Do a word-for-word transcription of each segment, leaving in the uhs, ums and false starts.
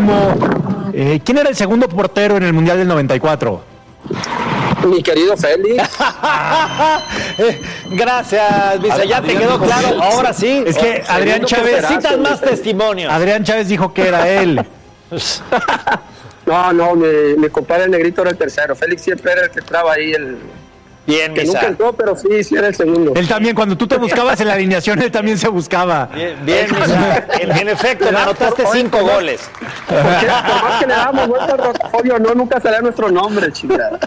último, eh, ¿quién era el segundo portero en el Mundial del noventa y cuatro? Mi querido Félix. Gracias, Visa, ya te quedó claro. Ahora sí. Es que oh, Adrián Chávez... Necesitas más testimonios. Adrián Chávez dijo que era él. No, no, mi, mi compadre Negrito era el tercero. Félix siempre era el que entraba ahí, el... Bien, que Misa. nunca entró, pero sí, sí era el segundo. Él también, cuando tú te buscabas en la alineación, él también se buscaba. Bien, bien Misa. En, en efecto, me anotaste por, cinco por, goles. Porque por más que le damos vuelta al rotafolio, no, nunca salía nuestro nombre, chingada.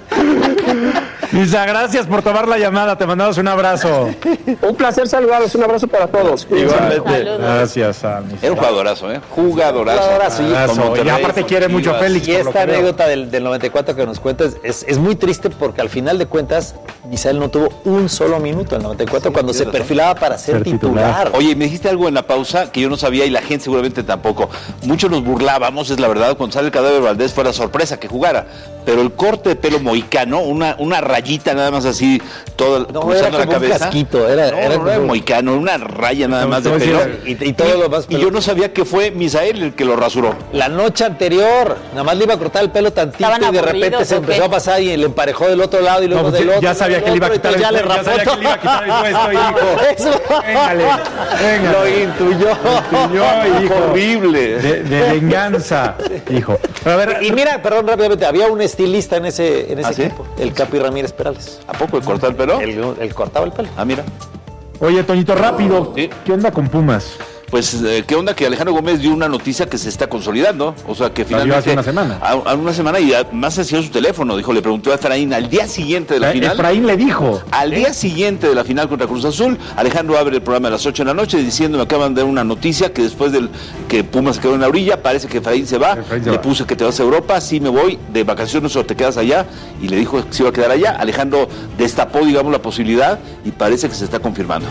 Misa, gracias por tomar la llamada. Te mandamos un abrazo. Un placer saludarlos. Un abrazo para todos. Igualmente. Gracias a Misa. Era un jugadorazo, ¿eh? Jugadorazo. Jugadorazo. Jugadorazo. Y aparte quiere mucho a Félix. Y esta anécdota del, del noventa y cuatro que nos cuentas es, es muy triste porque al final de cuentas Misael no tuvo un solo minuto en el noventa y cuatro sí, cuando se perfilaba para ser, ser titular. titular. Oye, me dijiste algo en la pausa que yo no sabía y la gente seguramente tampoco. Muchos nos burlábamos, es la verdad, cuando sale el cadáver Valdés fue la sorpresa que jugara. Pero el corte de pelo mohicano, una, una rayita nada más así, toda no, cruzando la cabeza. Un casquito, era, no, era, no era mohicano, una raya nada más de pelo. Y, y todo y, lo más. Y yo no sabía que fue Misael el que lo rasuró. La noche anterior, nada más le iba a cortar el pelo tantito y de repente se empezó a pasar y le emparejó del otro lado y luego no, pues del otro. Ya sabía que le iba a quitar el ya le ya sabía que le iba a quitar el puesto, hijo. Eso. Véngale, véngale. Lo intuyó. Lo intuyó, hijo. Horrible. De, de venganza, hijo. A ver, y, y mira, perdón, rápidamente, había un estilista en ese, en ese ¿Ah, equipo, sí? el Capi Ramírez Perales. ¿A poco el cortar el pelo? Él, él cortaba el pelo. Ah, mira. Oye, Toñito, rápido. ¿Sí? ¿Qué onda con Pumas? Pues, eh, ¿qué onda? Que Alejandro Gómez dio una noticia que se está consolidando. O sea, que finalmente... hace una semana. A, a una semana y más hacia su teléfono. Dijo, le preguntó a Efraín al día siguiente de la eh, final. Efraín le dijo. Al día siguiente de la final contra Cruz Azul, Alejandro abre el programa a las ocho de la noche diciendo, me acaban de dar una noticia que después del que Pumas quedó en la orilla, parece que Efraín se va. Efraín se le va. Puse que te vas a Europa, sí me voy de vacaciones o te quedas allá. Y le dijo que se iba a quedar allá. Alejandro destapó, digamos, la posibilidad y parece que se está confirmando.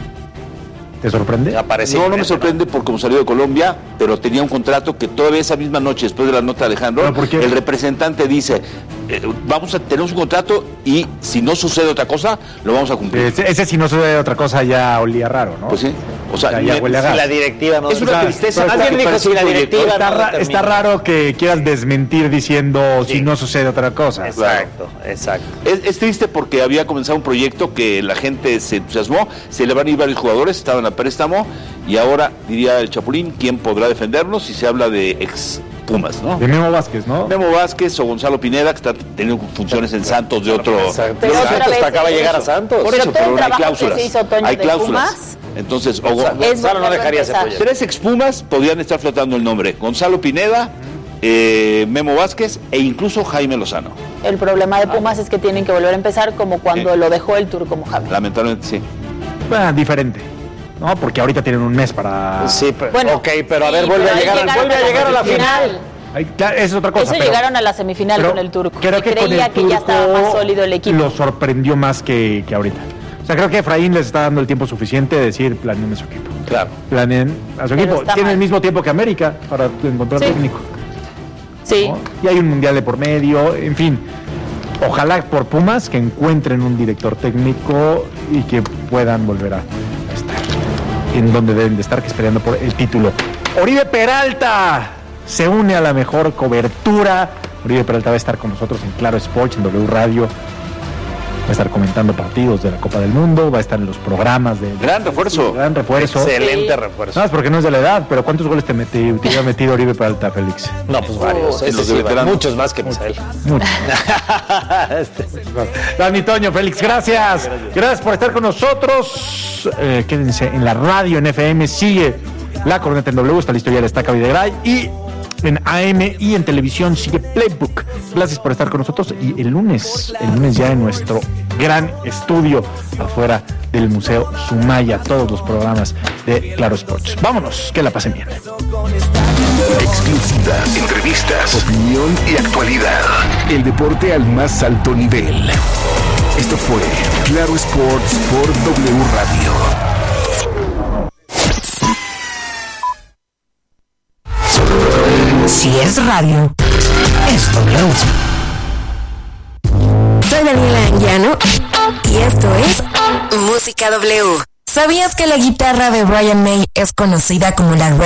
¿Te sorprende? Aparece no, no me sorprende por cómo salió de Colombia, pero tenía un contrato que todavía esa misma noche, después de la nota de Alejandro, el representante dice, eh, vamos a tener un contrato y si no sucede otra cosa, lo vamos a cumplir. Ese, ese si no sucede otra cosa ya olía raro, ¿no? Pues sí. O sea, ya, ya huele a gas. Si la directiva no... Es una tristeza. Alguien dijo si la directiva está, no ra está raro que quieras desmentir diciendo sí. si no sucede otra cosa. Exacto, claro. exacto. Es, es triste porque había comenzado un proyecto que la gente se entusiasmó, se le van a ir varios jugadores, estaban a préstamo y ahora, diría el Chapulín, ¿quién podrá defendernos si se habla de ex Pumas, ¿no? De Memo Vázquez, ¿no? Memo Vázquez o Gonzalo Pineda, que está teniendo funciones en Santos de otro... Pero Santos vez, acaba de llegar a Santos. Por eso, pero, pero hay cláusulas. Hay cláusulas. Pumas, Entonces, o, Gonzalo no dejaría ese proyecto. Tres expumas podrían estar flotando el nombre. Gonzalo Pineda, eh, Memo Vázquez e incluso Jaime Lozano. El problema de Pumas ah. es que tienen que volver a empezar como cuando sí. lo dejó el Turco Mohamed. Lamentablemente, sí. Bueno, diferente. No, porque ahorita tienen un mes para... Sí, pero, bueno, ok, pero a ver, sí, vuelve a llegar, vuelve a llegar a la final. Ay, claro, esa es otra cosa. Eso pero, llegaron a la semifinal con el Turco. Creo que creía que ya estaba más sólido el equipo. Lo sorprendió más que, que ahorita. O sea, creo que Efraín les está dando el tiempo suficiente de decir, planeen a su equipo. Claro. Planeen a su pero equipo. Tiene mal. el mismo tiempo que América para encontrar sí. técnico. Sí. ¿No? Y hay un mundial de por medio, en fin. Ojalá por Pumas que encuentren un director técnico y que puedan volver a estar en donde deben de estar, que es peleando por el título. Oribe Peralta se une a la mejor cobertura. Oribe Peralta va a estar con nosotros en Claro Sports, en W Radio. Va a estar comentando partidos de la Copa del Mundo, va a estar en los programas de... Gran refuerzo. Gran refuerzo. Excelente sí. refuerzo. No, es porque no es de la edad, pero ¿cuántos goles te, metí, te había metido Oribe Peralta, Félix? No, pues varios. Oh, los sí, muchos más que Misael. Muchos. Dani Toño, Félix, gracias. gracias. Gracias por estar con nosotros. Eh, quédense en la radio, en F M. Sigue La Corneta en W, está listo ya el Estaca Videgaray. Y en A M y en televisión sigue Playbook. Gracias por estar con nosotros y el lunes, el lunes ya en nuestro gran estudio afuera del Museo Sumaya, todos los programas de Claro Sports. Vámonos, que la pasen bien. Exclusivas, entrevistas, opinión y actualidad. El deporte al más alto nivel. Esto fue Claro Sports por W Radio. Si es radio, es W. Soy Daniela Anguiano y esto es Música W. ¿Sabías que la guitarra de Brian May es conocida como la Red